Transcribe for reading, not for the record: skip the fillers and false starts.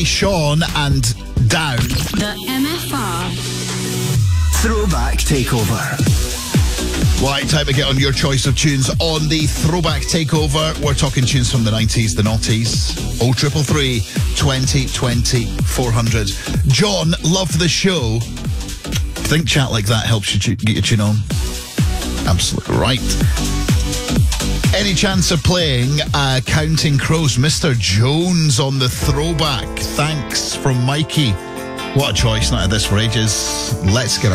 Sean and Down. The MFR Throwback Takeover. Right, time to get on your choice of tunes on the Throwback Takeover. We're talking tunes from the 90s, the noughties. 0333 2020 400. John, love the show. Think chat like that helps you get your tune on. Absolutely right. Any chance of playing Counting Crows? Mr. Jones on the throwback. Thanks from Mikey. What a choice, not had this for ages. Let's get